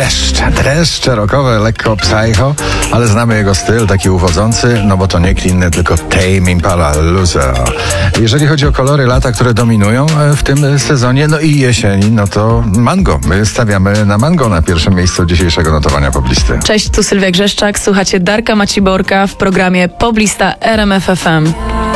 Dreszcze rockowe, lekko psycho, ale znamy jego styl, taki uwodzący, no bo to nie kto inny, tylko Tame Impala, Loser. Jeżeli chodzi o kolory lata, które dominują w tym sezonie, no i jesień, no to mango. My stawiamy na mango na pierwszym miejscu dzisiejszego notowania poblisty. Cześć, tu Sylwia Grzeszczak, słuchacie Darka Maciborka w programie Poblista RMF FM.